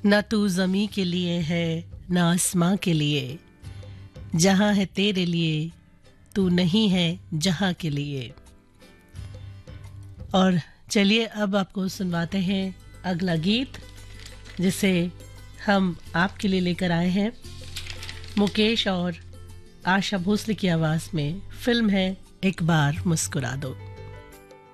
ना तू ज़मीं के लिए है ना आसमां के लिए, जहां है तेरे लिए तू नहीं है जहां के लिए। और चलिए अब आपको सुनवाते हैं अगला गीत जिसे हम आपके लिए लेकर आए हैं। मुकेश और आशा भोसले की आवाज़ में फिल्म है एक बार मुस्कुरा दो।